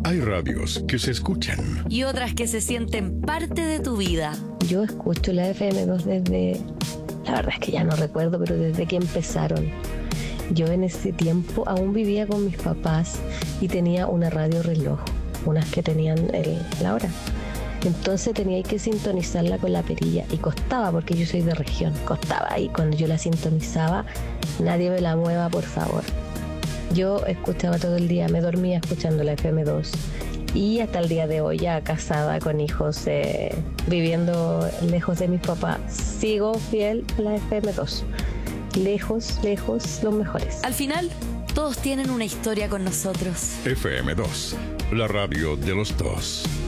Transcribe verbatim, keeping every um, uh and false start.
Hay radios que se escuchan y otras que se sienten parte de tu vida. Yo escucho la F M dos desde, la verdad es que ya no recuerdo, pero desde que empezaron. Yo en ese tiempo aún vivía con mis papás y tenía una radio reloj, unas que tenían el, la hora. Entonces tenía que sintonizarla con la perilla y costaba, porque yo soy de región, costaba. Y cuando yo la sintonizaba, nadie me la mueva, por favor. Yo escuchaba todo el día, me dormía escuchando la F M dos. Y hasta el día de hoy, ya casada con hijos, eh, viviendo lejos de mis papás, sigo fiel a la F M dos. Lejos, lejos, los mejores. Al final, todos tienen una historia con nosotros. F M dos, la radio de los dos.